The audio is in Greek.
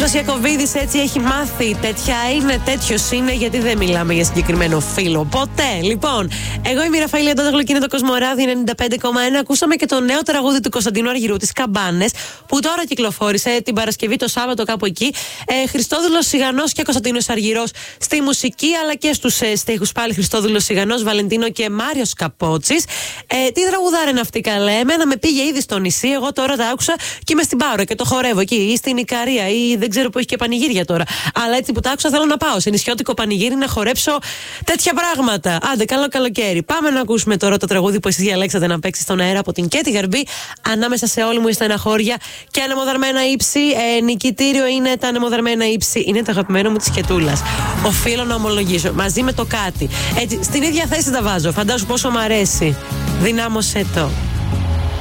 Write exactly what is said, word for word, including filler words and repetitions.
Κώστας Ιακωβίδης έτσι έχει μάθει. Τέτοια είναι, τέτοιο είναι, γιατί δεν μιλάμε για συγκεκριμένο φίλο. Ποτέ. Λοιπόν, εγώ είμαι η Ραφαήλ Αντόταγλου και είναι το Κοσμοράδιο ενενήντα πέντε κόμμα ένα. Ακούσαμε και το νέο τραγούδι του Κωνσταντίνου Αργυρού, τις Καμπάνες, που τώρα κυκλοφόρησε την Παρασκευή, το Σάββατο, κάπου εκεί. Ε, Χριστόδουλος Σιγανός και Κωνσταντίνος Αργυρός στη μουσική, αλλά και στους ε, στίχους πάλι Χριστόδουλος Σιγανός, Βαλεντίνο και Μάριος Καπότσης. Ε, τι τραγουδάρα είναι αυτή, καλέ. Εμένα με πήγε ήδη στο νησί. Εγώ τώρα τα άκουσα και είμαι στην Πάρο και το χορεύω εκεί, ή στην Ικαρία, ή δεν ξέρω που έχει και πανηγύρια τώρα. Αλλά έτσι που τα άκουσα θέλω να πάω σε νησιώτικο πανηγύρι να χορέψω τέτοια πράγματα. Άντε, καλό καλοκαίρι. Πάμε να ακούσουμε τώρα το τραγούδι που εσείς διαλέξατε να παίξει στον αέρα από την Κέτη Γαρμπή. Ανάμεσα σε όλη μου η στεναχώρια και ανεμοδαρμένα ύψη. Ε, νικητήριο είναι τα ανεμοδαρμένα ύψη. Είναι το αγαπημένο μου της Κετούλας. Οφείλω να ομολογήσω. Μαζί με το κάτι. Έτσι, στην ίδια θέση τα βάζω. Φαντάσου πόσο μ' αρέσει. Δυνάμωσέ το.